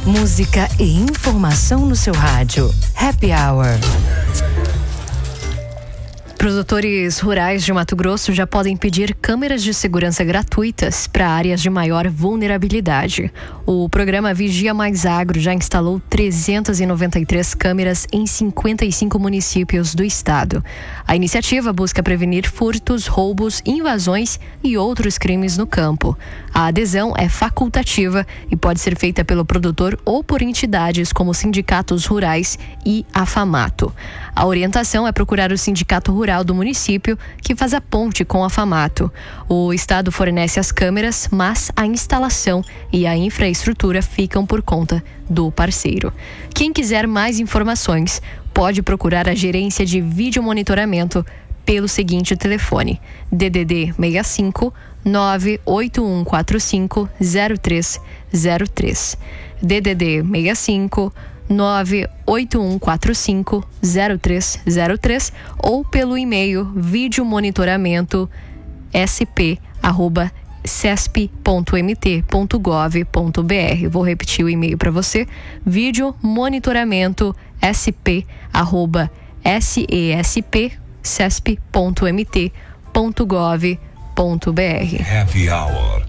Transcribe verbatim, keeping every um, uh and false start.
Música e informação no seu rádio. Happy Hour. Produtores rurais de Mato Grosso já podem pedir câmeras de segurança gratuitas para áreas de maior vulnerabilidade. O programa Vigia Mais Agro já instalou trezentas e noventa e três câmeras em cinquenta e cinco municípios do estado. A iniciativa busca prevenir furtos, roubos, invasões e outros crimes no campo. A adesão é facultativa e pode ser feita pelo produtor ou por entidades como sindicatos rurais e a FAMATO. A orientação é procurar o sindicato rural do município que faz a ponte com a FAMATO. O estado fornece as câmeras, mas a instalação e a infraestrutura ficam por conta do parceiro. Quem quiser mais informações pode procurar a gerência de vídeo monitoramento pelo seguinte telefone: D D D seis cinco nove oito um quatro cinco zero três zero três. D D D seis cinco nove oito um quatro cinco zero três zero três ou pelo e-mail videomonitoramento sp arroba cesp ponto m t ponto gov ponto b r. Vou repetir o e-mail para você: videomonitoramento sp arroba cesp cesp ponto m t ponto gov ponto b r. Happy Hour.